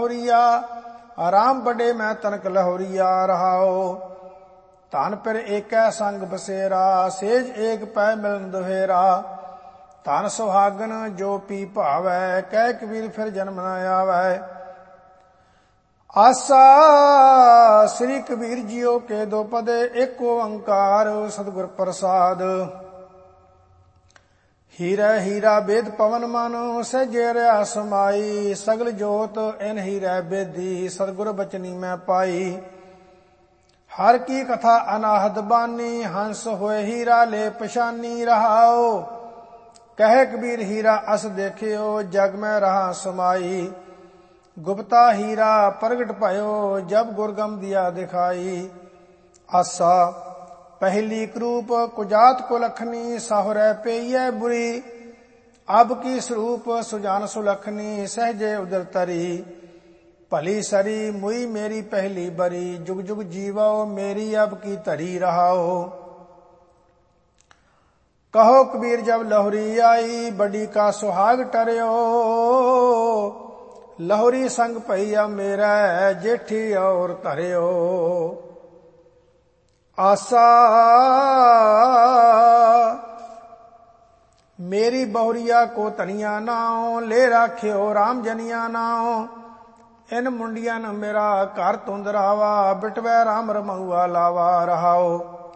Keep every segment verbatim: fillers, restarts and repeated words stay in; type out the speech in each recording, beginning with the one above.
राम बड़े मैं तनक लहोरिया रहाओ। धन फिर एकै संग बसेरा, सेज एक पै मिलन दुहेरा। धन सुहागन जो पी भावै, कह कबीर फिर जन्म न आवै। आसा श्री कबीर जियो के दो पद, एक ओंकार सतगुर प्रसाद। हीरा हीरा बेद पवन मन, सहजे रहा समाई। सगल जोत इन हीरा बेदी, सतगुर बचनी मैं पाई। हर की कथा अनाहद बानी, हंस होए हीरा ले पशानी रहाओ। कह कबीर हीरा अस देखियो, जग में रहा समाई। गुप्ता हीरा प्रगट भयो, जब गुरगम दिया दिखाई। आसा पहली क्रूप कुजात को लखनी, साहुरै पेय बुरी। अब की स्वरूप सुजान सुलखनी, सहजे उदर तरी। भली सरी मुई मेरी पहली बरी, जुग जुग जीवो मेरी अब की धरी रहाओ। कहो कबीर जब लहुरी आई, बड़ी का सुहाग टरियो। लहुरी संग भैया मेरा, जेठी और धरियो। आसा मेरी बहुरिया को तनिया नाओ, ले राख्यो राम जनिया नाओ। इन मुंडिया न मेरा घर तुंदरावा, बिटवै राम रमहुआ लावा रहाओ।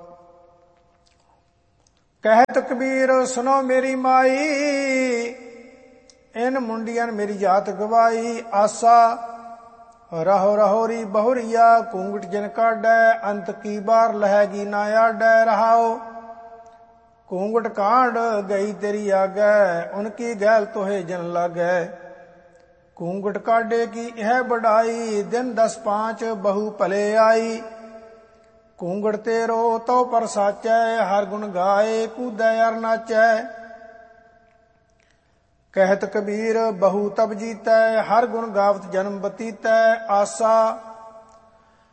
कहत कबीर सुनो मेरी माई, इन मुंडियन मेरी जात गवाई। आसा रहो रहोरी बहुरिया, घूंघट जिन काढै, अंत की बार लहगी ना आडै रहाओ। घूंघट कांड गई तेरी आगै, उनकी गैल तोहे जन लागै। घूंघट काढे की यह बढ़ाई, दिन दस पांच बहु भले आई। घूंघट तेरो तो पर साचै, हर गुण गाए कूदै अर नाचै। कहत कबीर बहु तब जीतै, हर गुण गावत जन्म बतीतै। आसा